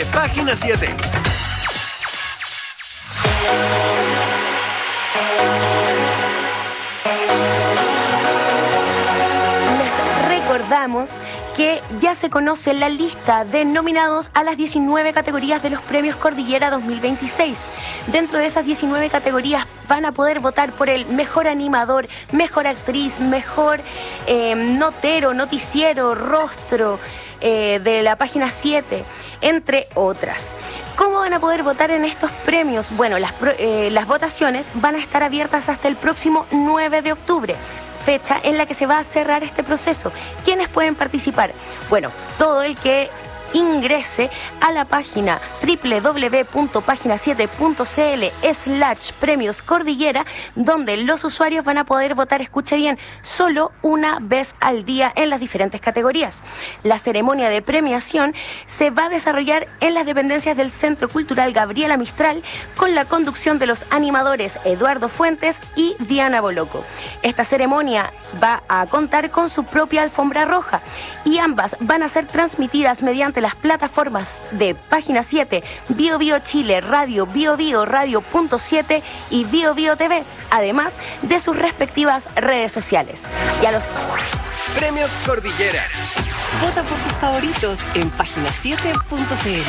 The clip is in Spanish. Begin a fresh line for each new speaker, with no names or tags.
de Página 7.
Recordamos que ya se conoce la lista de nominados a las 19 categorías de los premios Cordillera 2026. Dentro de esas 19 categorías van a poder votar por el mejor animador, mejor actriz, mejor notero, noticiero, rostro de la Página 7, entre otras. ¿Cómo van a poder votar en estos premios? Bueno, las votaciones van a estar abiertas hasta el próximo 9 de octubre, fecha en la que se va a cerrar este proceso. ¿Quiénes pueden participar? Bueno, todo el que ingrese a la página www.pagina7.cl/premios Cordillera, donde los usuarios van a poder votar, escuche bien, solo una vez al día en las diferentes categorías. La ceremonia de premiación se va a desarrollar en las dependencias del Centro Cultural Gabriela Mistral, con la conducción de los animadores Eduardo Fuentes y Diana Boloco. Esta ceremonia va a contar con su propia alfombra roja y ambas van a ser transmitidas mediante las plataformas de Página 7, Bio Bio Chile, Radio Bio Bio, Radio.7 y Bio Bio TV, además de sus respectivas redes sociales. Y a los
Premios Cordillera.
Vota por tus favoritos en Página7.cl.